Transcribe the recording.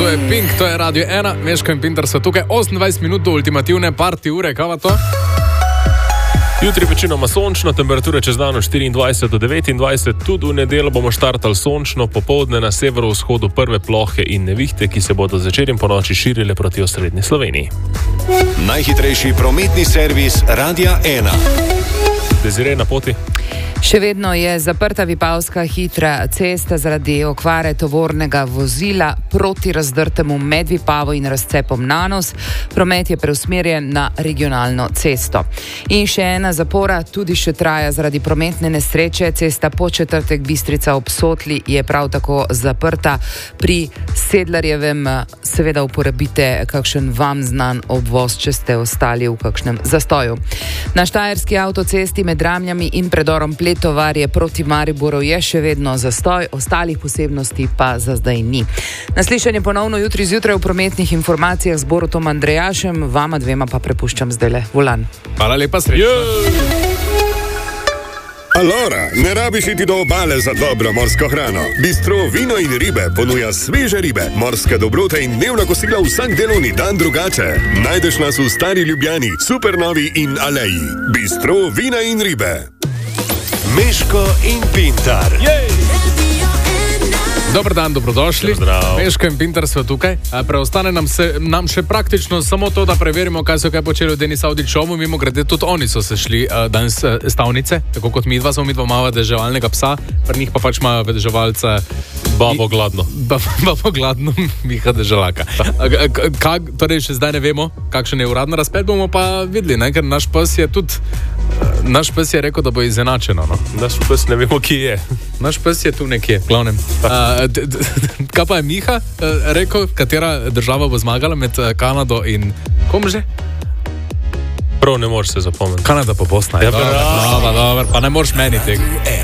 To je Pink, to je Radio 1, Meško in Pintar so tukaj 28 minut do ultimativne party ure, kaj to? Jutri večinoma sončno, temperature čez dan od 24 do 29, tudi v nedeljo bomo štartali sončno, popoldne na severovzhodu prve plohe in nevihte, ki se bodo zvečer in ponoči širile proti osrednji Sloveniji. Najhitrejši prometni servis Radia 1. Desiree na poti. Še vedno je zaprta Vipavska hitra cesta zaradi okvare tovornega vozila proti razdrtemu med Vipavo in razcepom Nanos. Promet je preusmerjen na regionalno cesto. In še ena zapora tudi še traja zaradi prometne nesreče. Cesta Podčetrtek Bistrica ob Sotli je prav tako zaprta. Pri Sedlarjevem seveda uporabite kakšen vam znan obvoz, če ste ostali v kakšnem zastoju. Na štajerski avtocesti med Ramljami in predorom Pletovarje proti Mariboru je še vedno zastoj, ostalih posebnosti pa za zdaj ni. Naslišanje ponovno jutri zjutraj v prometnih informacijah z Borutom Andrejašem, vama dvema pa prepuščam zdajle volan. Hvala lepa, srečno. Alora, ne rabiš iti do obale za dobro morsko hrano. Bistro Vino in ribe ponuja sveže ribe, morske dobrote in dnevna kosila vsak delovni dan drugače. Najdeš nas v Stari Ljubljani, Supernovi in Aleji. Bistro Vina in ribe. Meško in Pintar. Dober dan, dobrodošli. Zdrav. Meško in Pintar so tukaj. Preostane nam še praktično samo to, da preverimo, kaj so počeli v Denis Audić Showu. Mimo grede, tudi oni so se šli danes stavnice, tako kot midva, samo midva imava deževalnega psa, pri njih pa pač imajo deževalca Babo gladno. Babo gladno, Miha deželaka. Torej še zdaj ne vemo, kakšen je uradno razplet, bomo pa videli, ne? Ker naš pes je rekel, da bo izenačeno. No? Naš pes ne vemo, kje je. Naš pes je tu nekje, glavnem. Kaj pa je Miha rekel, katera država bo zmagala med Kanado in kom že? Prav ne moreš se zapomniti. Kanada pa Bosna. Ja, Dobro, pa ne moreš meni tega.